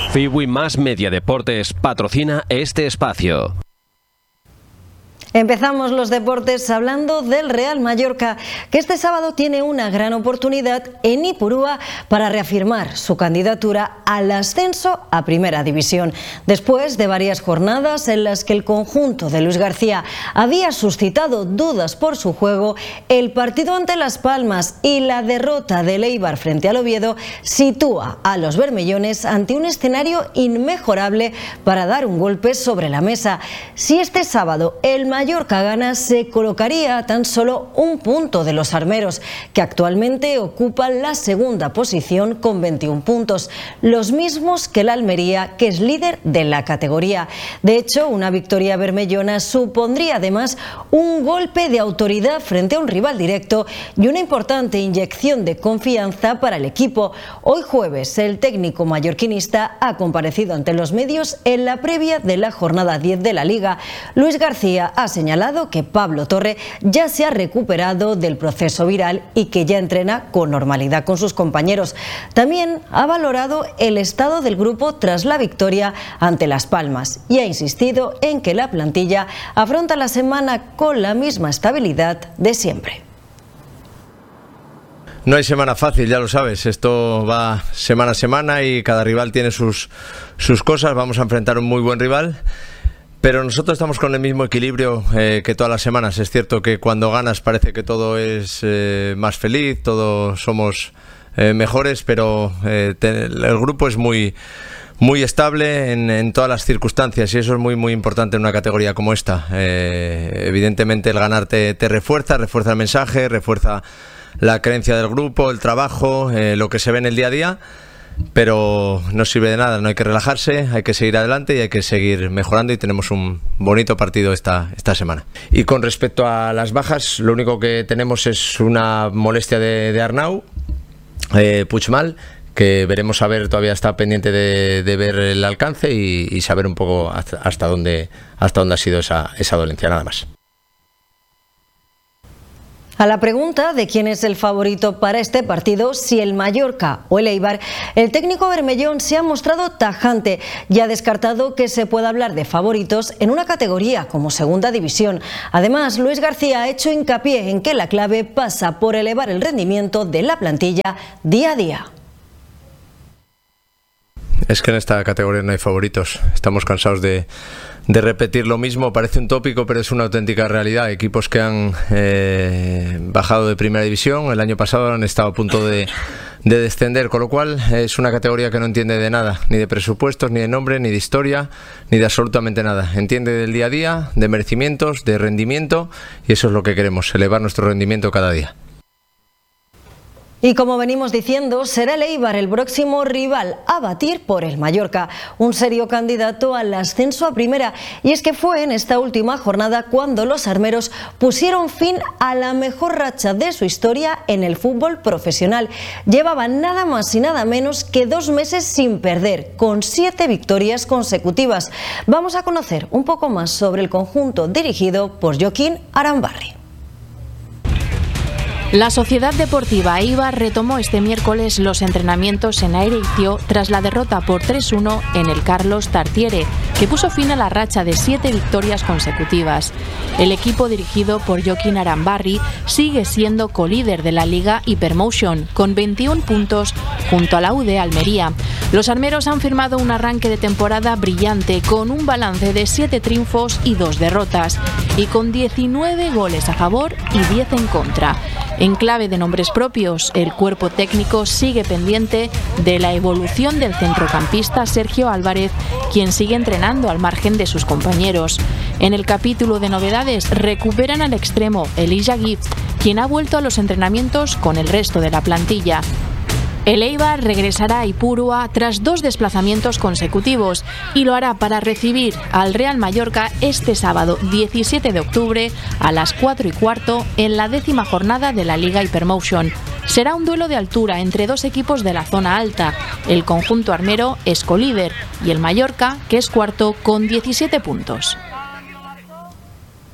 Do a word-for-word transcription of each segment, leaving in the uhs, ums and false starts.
Fiwi Más Media Deportes patrocina este espacio. Empezamos los deportes hablando del Real Mallorca, que este sábado tiene una gran oportunidad en Ipurúa para reafirmar su candidatura al ascenso a Primera División. Después de varias jornadas en las que el conjunto de Luis García había suscitado dudas por su juego, el partido ante Las Palmas y la derrota del Eibar frente al Oviedo sitúa a los bermellones ante un escenario inmejorable para dar un golpe sobre la mesa. Si este sábado el Mallorca gana, se colocaría a tan solo un punto de los armeros, que actualmente ocupan la segunda posición con veintiún puntos, los mismos que el Almería, que es líder de la categoría. De hecho, una victoria bermellona supondría además un golpe de autoridad frente a un rival directo y una importante inyección de confianza para el equipo. Hoy jueves, el técnico mallorquinista ha comparecido ante los medios en la previa de la jornada diez de la Liga. Luis García ha señalado que Pablo Torre ya se ha recuperado del proceso viral y que ya entrena con normalidad con sus compañeros. También ha valorado el estado del grupo tras la victoria ante Las Palmas y ha insistido en que la plantilla afronta la semana con la misma estabilidad de siempre. No hay semana fácil, ya lo sabes, esto va semana a semana y cada rival tiene sus, sus cosas. Vamos a enfrentar un muy buen rival, pero nosotros estamos con el mismo equilibrio eh, que todas las semanas. Es cierto que cuando ganas parece que todo es eh, más feliz, todos somos eh, mejores, pero eh, te, el grupo es muy, muy estable en, en todas las circunstancias y eso es muy muy importante en una categoría como esta. Eh, evidentemente el ganar te, te refuerza, refuerza el mensaje, refuerza la creencia del grupo, el trabajo, eh, lo que se ve en el día a día. Pero no sirve de nada, no hay que relajarse, hay que seguir adelante y hay que seguir mejorando y tenemos un bonito partido esta, esta semana. Y con respecto a las bajas, lo único que tenemos es una molestia de, de Arnau, eh, Puigmal, que veremos a ver, todavía está pendiente de, de ver el alcance y, y saber un poco hasta, hasta, dónde, hasta dónde ha sido esa, esa dolencia, nada más. A la pregunta de quién es el favorito para este partido, si el Mallorca o el Eibar, el técnico bermellón se ha mostrado tajante y ha descartado que se pueda hablar de favoritos en una categoría como Segunda División. Además, Luis García ha hecho hincapié en que la clave pasa por elevar el rendimiento de la plantilla día a día. Es que en esta categoría no hay favoritos, estamos cansados de, de repetir lo mismo, parece un tópico pero es una auténtica realidad. Equipos que han eh, bajado de Primera División, el año pasado han estado a punto de, de descender, con lo cual es una categoría que no entiende de nada, ni de presupuestos, ni de nombre, ni de historia, ni de absolutamente nada. Entiende del día a día, de merecimientos, de rendimiento y eso es lo que queremos, elevar nuestro rendimiento cada día. Y como venimos diciendo, será el Eibar el próximo rival a batir por el Mallorca, un serio candidato al ascenso a Primera. Y es que fue en esta última jornada cuando los armeros pusieron fin a la mejor racha de su historia en el fútbol profesional. Llevaban nada más y nada menos que dos meses sin perder, con siete victorias consecutivas. Vamos a conocer un poco más sobre el conjunto dirigido por Joaquín Arambarri. La Sociedad Deportiva Eibar retomó este miércoles los entrenamientos en Ajaccio tras la derrota por tres uno en el Carlos Tartiere, que puso fin a la racha de siete victorias consecutivas. El equipo dirigido por Joaquín Arambarri sigue siendo colíder de la Liga Hypermotion, con veintiún puntos junto a la U D Almería. Los armeros han firmado un arranque de temporada brillante con un balance de siete triunfos y dos derrotas, y con diecinueve goles a favor y diez en contra. En clave de nombres propios, el cuerpo técnico sigue pendiente de la evolución del centrocampista Sergio Álvarez, quien sigue entrenando al margen de sus compañeros. En el capítulo de novedades recuperan al extremo Elijah Gibbs, quien ha vuelto a los entrenamientos con el resto de la plantilla. El Eibar regresará a Ipurúa tras dos desplazamientos consecutivos y lo hará para recibir al Real Mallorca este sábado diecisiete de octubre a las cuatro y cuarto en la décima jornada de la Liga Hypermotion. Será un duelo de altura entre dos equipos de la zona alta. El conjunto armero es colíder y el Mallorca, que es cuarto, con diecisiete puntos.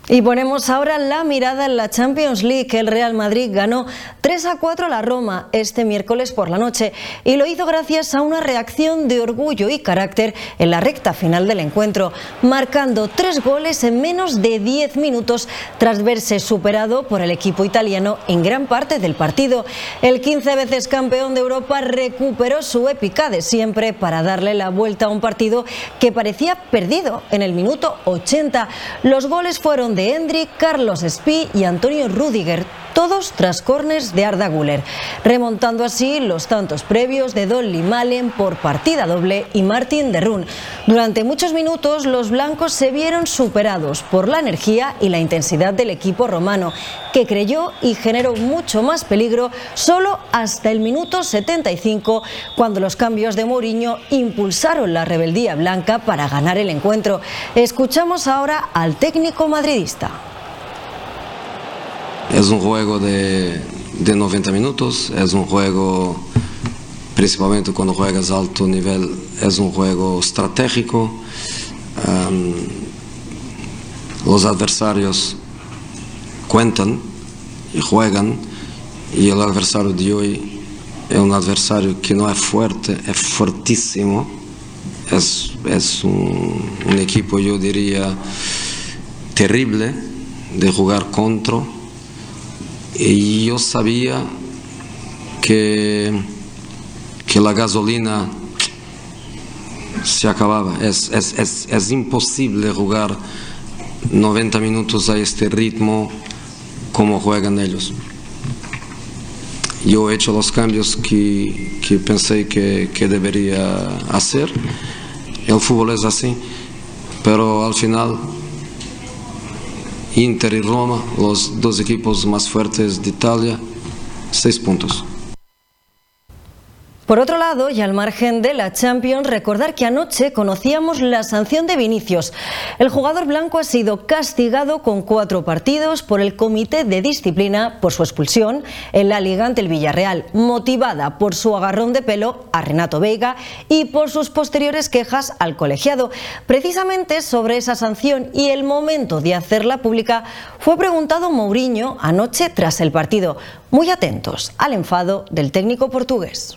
Y ponemos ahora la mirada en la Champions League. El Real Madrid ganó tres a cuatro a la Roma este miércoles por la noche y lo hizo gracias a una reacción de orgullo y carácter en la recta final del encuentro, marcando tres goles en menos de diez minutos tras verse superado por el equipo italiano en gran parte del partido. El quince veces campeón de Europa recuperó su épica de siempre para darle la vuelta a un partido que parecía perdido en el minuto ochenta. Los goles fueron de Endrick, Carlos Espí y Antonio Rüdiger, todos tras córners de Arda Güler, remontando así los tantos previos de Dolly Malen por partida doble y Martin de Roon. Durante muchos minutos los blancos se vieron superados por la energía y la intensidad del equipo romano, que creyó y generó mucho más peligro solo hasta el minuto setenta y cinco, cuando los cambios de Mourinho impulsaron la rebeldía blanca para ganar el encuentro. Escuchamos ahora al técnico madridista. Es un juego de, de noventa minutos, es un juego, principalmente cuando juegas a alto nivel, es un juego estratégico. Um, los adversarios cuentan y juegan, y el adversario de hoy es un adversario que no es fuerte, es fuertísimo. Es, es un, un equipo, yo diría, terrible de jugar contra, y yo sabía que, que la gasolina se acababa. Es, es, es, es imposible jugar noventa minutos a este ritmo como juegan ellos. Yo he hecho los cambios que, que pensé que, que debería hacer. El fútbol es así, pero al final Inter y Roma, los dos equipos más fuertes de Italia, seis puntos. Por otro lado, y al margen de la Champions, recordar que anoche conocíamos la sanción de Vinicius. El jugador blanco ha sido castigado con cuatro partidos por el Comité de Disciplina por su expulsión en la Liga ante el Villarreal, motivada por su agarrón de pelo a Renato Veiga y por sus posteriores quejas al colegiado. Precisamente sobre esa sanción y el momento de hacerla pública fue preguntado Mourinho anoche tras el partido. Muy atentos al enfado del técnico portugués.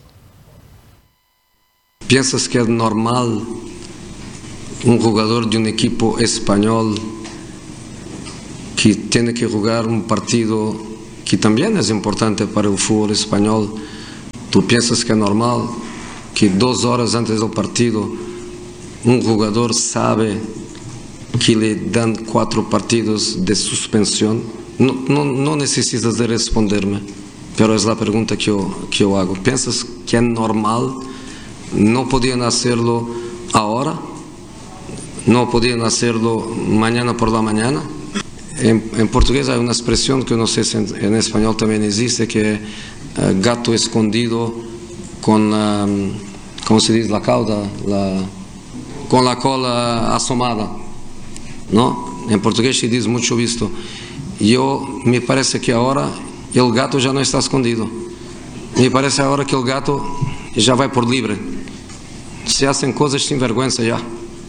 ¿Piensas que es normal un jugador de un equipo español que tiene que jugar un partido que también es importante para el fútbol español? ¿Tú piensas que es normal que dos horas antes del partido un jugador sabe que le dan cuatro partidos de suspensión? No, no, no necesitas de responderme, pero es la pregunta que yo, que yo hago. ¿Piensas que es normal? ¿No podían hacerlo ahora? ¿No podían hacerlo mañana por la mañana? En, en portugués hay una expresión que no sé si en, en español también existe, que es uh, gato escondido con, um, ¿cómo se dice? La cauda, la, con la cola asomada, ¿no? En portugués se dice mucho visto. Yo, me parece que ahora el gato ya no está escondido. Me parece ahora que el gato ya va por libre. Se hacen cosas sin vergüenza ya.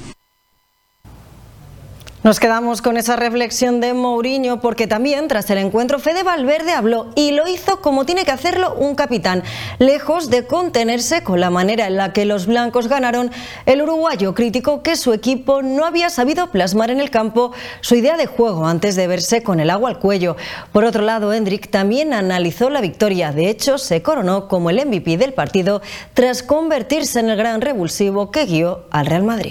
Nos quedamos con esa reflexión de Mourinho porque también tras el encuentro Fede Valverde habló y lo hizo como tiene que hacerlo un capitán. Lejos de contenerse con la manera en la que los blancos ganaron, el uruguayo criticó que su equipo no había sabido plasmar en el campo su idea de juego antes de verse con el agua al cuello. Por otro lado, Endrick también analizó la victoria. De hecho, se coronó como el M V P del partido tras convertirse en el gran revulsivo que guió al Real Madrid.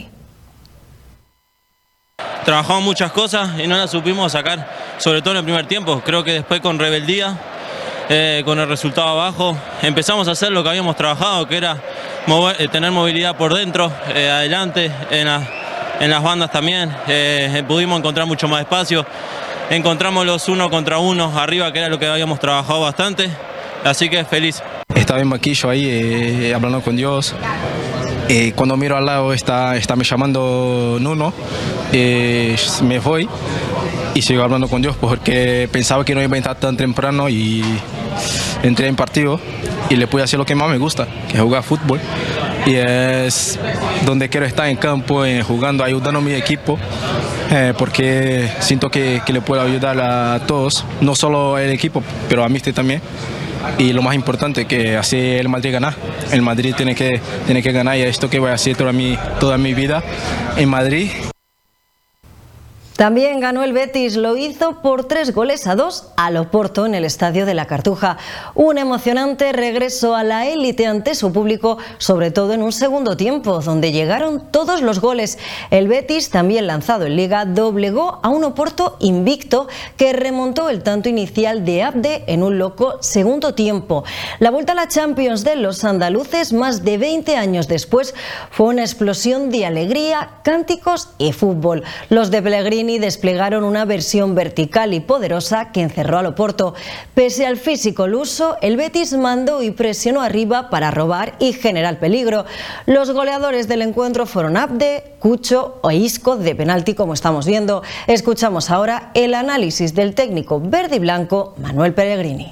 Trabajamos muchas cosas y no las supimos sacar, sobre todo en el primer tiempo. Creo que después con rebeldía, eh, con el resultado abajo, empezamos a hacer lo que habíamos trabajado, que era mover, eh, tener movilidad por dentro, eh, adelante, en, la, en las bandas también. Eh, pudimos encontrar mucho más espacio, encontramos los uno contra uno arriba, que era lo que habíamos trabajado bastante, así que feliz. Estaba en banquillo ahí, eh, hablando con Dios. Eh, cuando miro al lado está, está me llamando Nuno, eh, me voy y sigo hablando con Dios porque pensaba que no iba a entrar tan temprano y entré en partido y le pude hacer lo que más me gusta, que es jugar fútbol. y es donde quiero estar en campo, eh, jugando, ayudando a mi equipo, eh, porque siento que, que le puedo ayudar a todos, no solo el equipo, pero a mí también. Y lo más importante, que así el Madrid gana. El Madrid tiene que, tiene que ganar, y esto que voy a hacer toda mi, toda mi vida en Madrid. También ganó el Betis, lo hizo por tres goles a dos al Oporto en el Estadio de la Cartuja. Un emocionante regreso a la élite ante su público, sobre todo en un segundo tiempo, donde llegaron todos los goles. El Betis, también lanzado en Liga, doblegó a un Oporto invicto que remontó el tanto inicial de Abde en un loco segundo tiempo. La vuelta a la Champions de los andaluces, más de veinte años después, fue una explosión de alegría, cánticos y fútbol. Los de Pellegrini desplegaron una versión vertical y poderosa que encerró al Oporto. Pese al físico luso, el Betis mandó y presionó arriba para robar y generar peligro. Los goleadores del encuentro fueron Abde, Cucho o Isco de penalti, como estamos viendo. Escuchamos ahora el análisis del técnico verde y blanco Manuel Pellegrini.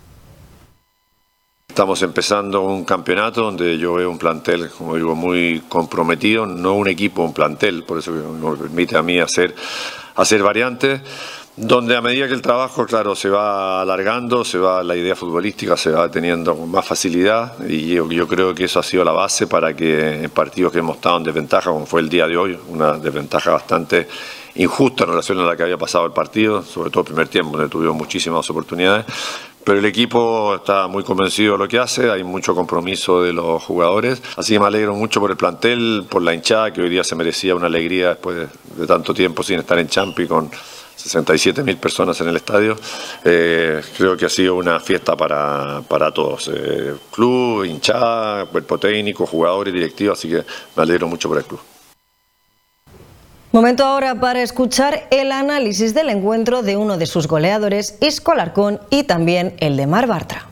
Estamos empezando un campeonato donde yo veo un plantel, como digo, muy comprometido, no un equipo, un plantel, por eso me permite a mí hacer, hacer variantes, donde a medida que el trabajo, claro, se va alargando, se va la idea futbolística, se va teniendo con más facilidad, y yo, yo creo que eso ha sido la base para que en partidos que hemos estado en desventaja, como fue el día de hoy, una desventaja bastante injusta en relación a la que había pasado el partido, sobre todo el primer tiempo, donde tuvimos muchísimas oportunidades. Pero el equipo está muy convencido de lo que hace, hay mucho compromiso de los jugadores, así que me alegro mucho por el plantel, por la hinchada, que hoy día se merecía una alegría después de, de tanto tiempo sin estar en Champi, con sesenta y siete mil personas en el estadio. Eh, creo que ha sido una fiesta para, para todos, eh, club, hinchada, cuerpo técnico, jugadores, directivos, así que me alegro mucho por el club. Momento ahora para escuchar el análisis del encuentro de uno de sus goleadores, Isco Alarcón, y también el de Marc Bartra.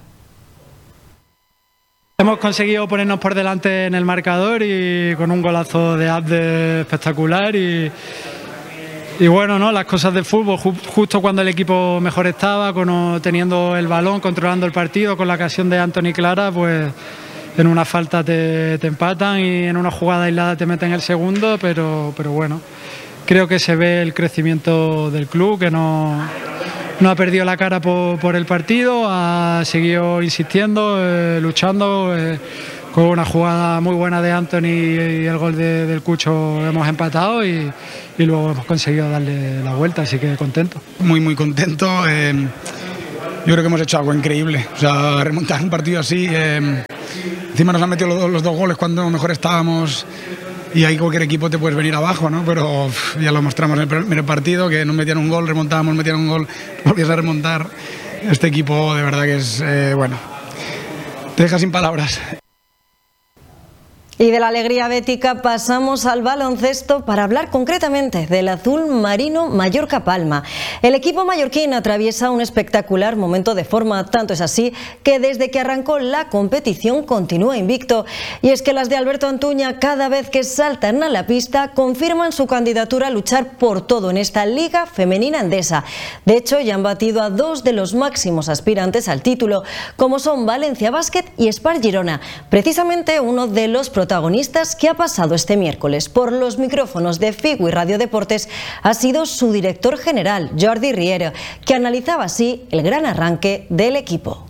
Hemos conseguido ponernos por delante en el marcador y con un golazo de Abde espectacular y, y bueno, ¿no? Las cosas de fútbol, ju justo cuando el equipo mejor estaba, con, teniendo el balón, controlando el partido, con la ocasión de Anthony Clara, pues en una falta te, te empatan y en una jugada aislada te meten el segundo, pero, pero bueno, creo que se ve el crecimiento del club, que no, no ha perdido la cara por, por el partido, ha seguido insistiendo, eh, luchando, eh, con una jugada muy buena de Anthony y el gol de, del Cucho hemos empatado y, y luego hemos conseguido darle la vuelta, así que contento. Muy, muy contento. Eh, yo creo que hemos hecho algo increíble, o sea, remontar un partido así. Eh, Encima nos han metido los, los dos goles cuando mejor estábamos y ahí cualquier equipo te puedes venir abajo, ¿no? Pero uf, ya lo mostramos en el primer partido, que nos metían un gol, remontábamos, metían un gol, volvías a remontar. Este equipo de verdad que es, eh, bueno, te deja sin palabras. Y de la alegría bética pasamos al baloncesto para hablar concretamente del azul marino Mallorca Palma. El equipo mallorquín atraviesa un espectacular momento de forma, tanto es así que desde que arrancó la competición continúa invicto. Y es que las de Alberto Antuña, cada vez que saltan a la pista, confirman su candidatura a luchar por todo en esta Liga Femenina Endesa. De hecho, ya han batido a dos de los máximos aspirantes al título, como son Valencia Basket y Spar Girona, precisamente uno de los protagonistas que ha pasado este miércoles por los micrófonos de Figu y Radio Deportes ha sido su director general, Jordi Riera, que analizaba así el gran arranque del equipo.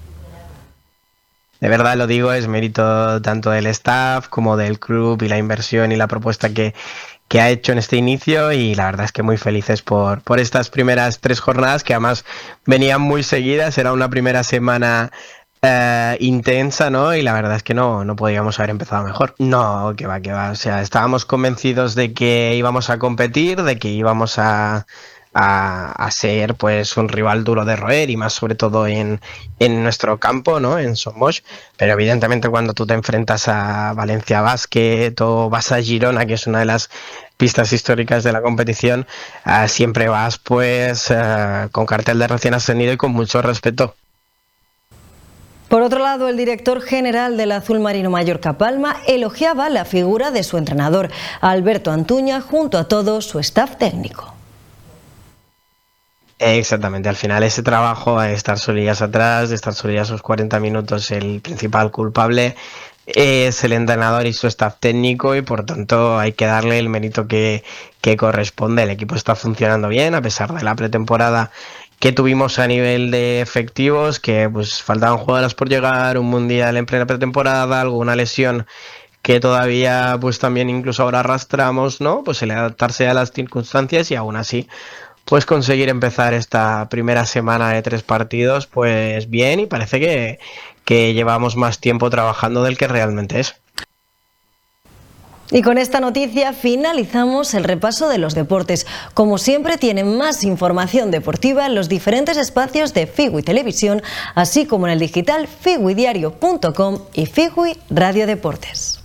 De verdad lo digo, es mérito tanto del staff como del club y la inversión y la propuesta que, que ha hecho en este inicio, y la verdad es que muy felices por, por estas primeras tres jornadas que además venían muy seguidas. Era una primera semana Uh, intensa, ¿no? Y la verdad es que no, no podíamos haber empezado mejor. No, que va, que va. O sea, estábamos convencidos de que íbamos a competir, de que íbamos a, a, a ser pues un rival duro de roer, y más sobre todo en, en nuestro campo, ¿no? En Son Moix. Pero evidentemente cuando tú te enfrentas a Valencia Basket o vas a Girona, que es una de las pistas históricas de la competición, uh, siempre vas pues uh, con cartel de recién ascendido y con mucho respeto. Por otro lado, el director general del azul marino Mallorca Palma elogiaba la figura de su entrenador, Alberto Antuña, junto a todo su staff técnico. Exactamente, al final ese trabajo, de estar solillas atrás, de estar solillas esos cuarenta minutos, el principal culpable es el entrenador y su staff técnico, y por tanto hay que darle el mérito que, que corresponde. El equipo está funcionando bien a pesar de la pretemporada que tuvimos a nivel de efectivos, que pues faltaban jugadoras por llegar, un mundial en plena pretemporada, alguna lesión que todavía pues también incluso ahora arrastramos, ¿no? Pues el adaptarse a las circunstancias y aún así pues conseguir empezar esta primera semana de tres partidos pues bien, y parece que, que llevamos más tiempo trabajando del que realmente es. Y con esta noticia finalizamos el repaso de los deportes. Como siempre, tienen más información deportiva en los diferentes espacios de Figui Televisión, así como en el digital figui diario punto com y Figui Radio Deportes.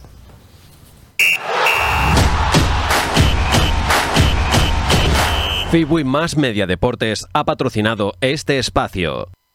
Figui Más Media Deportes ha patrocinado este espacio.